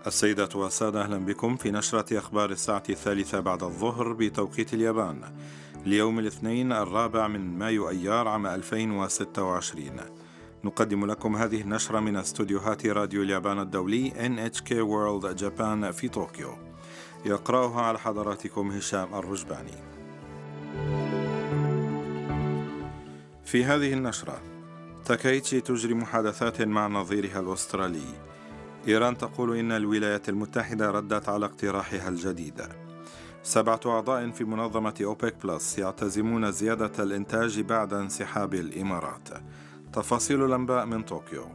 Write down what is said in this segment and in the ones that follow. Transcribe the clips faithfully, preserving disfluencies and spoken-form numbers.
السيدات والسادة، أهلا بكم في نشرة أخبار الساعة الثالثة بعد الظهر بتوقيت اليابان ليوم الاثنين الرابع من مايو أيار عام ألفين وستة وعشرين. نقدم لكم هذه النشرة من استوديوهات راديو اليابان الدولي إن إتش كي World Japan في طوكيو. يقرأها على حضراتكم هشام الرجباني. في هذه النشرة: تاكايتشي تجري محادثات مع نظيرها الأسترالي. إيران تقول إن الولايات المتحدة ردت على اقتراحها الجديد. سبعة أعضاء في منظمة أوبك بلس يعتزمون زيادة الإنتاج بعد انسحاب الإمارات. تفاصيل الأنباء من طوكيو.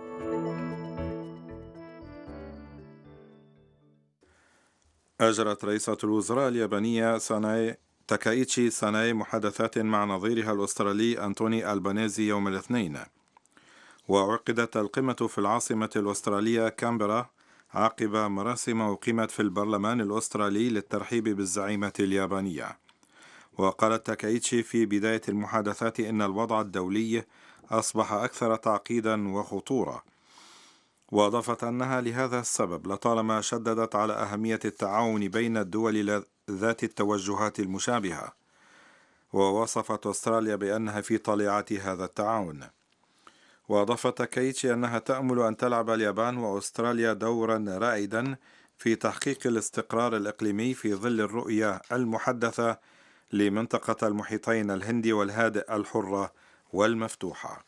أجرت رئيسة الوزراء اليابانية ساناي تاكايتشي ساناي محادثات مع نظيرها الأسترالي أنتوني ألبانيزي يوم الاثنين، وعقدت القمة في العاصمة الأسترالية كامبرا عقب مراسم أقيمت في البرلمان الأسترالي للترحيب بالزعيمة اليابانية. وقالت تاكايتشي في بداية المحادثات إن الوضع الدولي أصبح أكثر تعقيدا وخطورة، وأضافت أنها لهذا السبب لطالما شددت على أهمية التعاون بين الدول ذات التوجهات المشابهة، ووصفت أستراليا بأنها في طليعة هذا التعاون. وأضافت تاكايتشي أنها تأمل أن تلعب اليابان وأستراليا دورا رائدا في تحقيق الاستقرار الإقليمي في ظل الرؤية المحدثة لمنطقة المحيطين الهندي والهادئ الحرة والمفتوحة.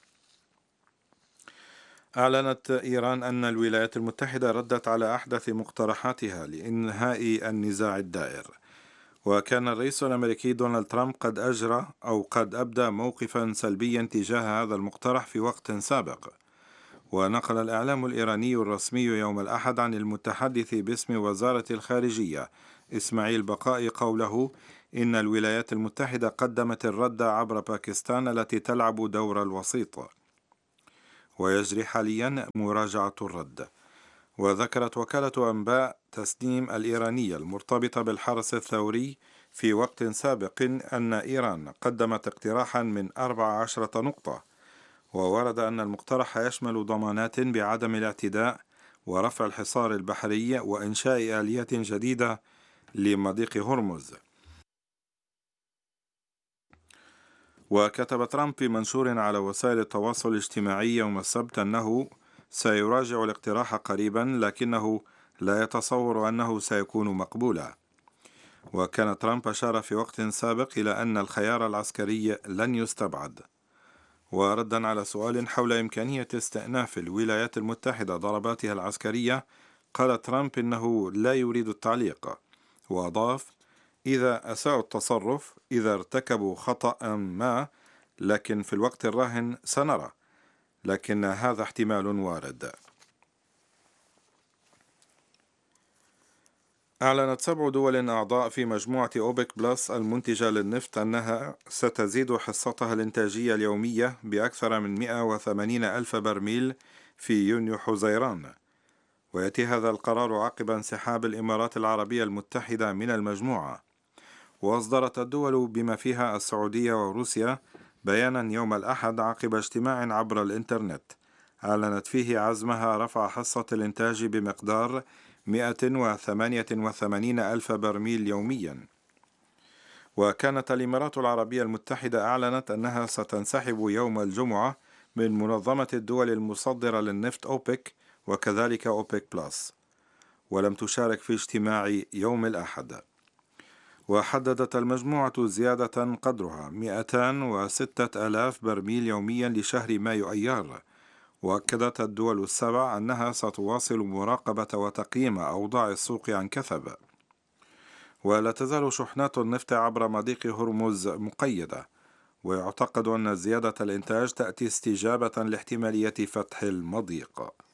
أعلنت إيران أن الولايات المتحدة ردت على أحدث مقترحاتها لإنهاء النزاع الدائر، وكان الرئيس الأمريكي دونالد ترامب قد أجرى أو قد أبدى موقفا سلبيا تجاه هذا المقترح في وقت سابق. ونقل الإعلام الإيراني الرسمي يوم الأحد عن المتحدث باسم وزارة الخارجية إسماعيل بقائي قوله إن الولايات المتحدة قدمت الرد عبر باكستان التي تلعب دور الوسيط، ويجري حاليا مراجعة الرد. وذكرت وكالة أنباء تسنيم الإيرانية المرتبطة بالحرس الثوري في وقت سابق أن إيران قدمت اقتراحا من أربع عشرة نقطة، وورد أن المقترح يشمل ضمانات بعدم الاعتداء ورفع الحصار البحري وإنشاء آليات جديدة لمضيق هرمز. وكتب ترامب في منشور على وسائل التواصل الاجتماعي يوم السبت أنه سيراجع الاقتراح قريبا، لكنه لا يتصور أنه سيكون مقبولا. وكان ترامب أشار في وقت سابق إلى أن الخيار العسكري لن يستبعد. وردا على سؤال حول إمكانية استئناف الولايات المتحدة ضرباتها العسكرية، قال ترامب إنه لا يريد التعليق، وأضاف: إذا أساءوا التصرف، إذا ارتكبوا خطأ ما، لكن في الوقت الراهن سنرى، لكن هذا احتمال وارد. أعلنت سبع دول أعضاء في مجموعة أوبك بلس المنتجة للنفط أنها ستزيد حصتها الإنتاجية اليومية بأكثر من مئة وثمانين ألف برميل في يونيو حزيران. ويأتي هذا القرار عقب انسحاب الإمارات العربية المتحدة من المجموعة. وأصدرت الدول بما فيها السعودية وروسيا بيانا يوم الأحد عقب اجتماع عبر الإنترنت أعلنت فيه عزمها رفع حصة الإنتاج بمقدار مئة وثمانية وثمانين ألف برميل يوميا. وكانت الإمارات العربية المتحدة أعلنت أنها ستنسحب يوم الجمعة من منظمة الدول المصدرة للنفط أوبك وكذلك أوبك بلس، ولم تشارك في اجتماع يوم الأحد. وحددت المجموعة زيادة قدرها مئتين وستة آلاف برميل يوميا لشهر مايو أيار. وأكدت الدول السبع أنها ستواصل مراقبة وتقييم أوضاع السوق عن كثب. ولا تزال شحنات النفط عبر مضيق هرمز مقيدة، ويعتقد أن زيادة الإنتاج تأتي استجابة لاحتمالية فتح المضيق.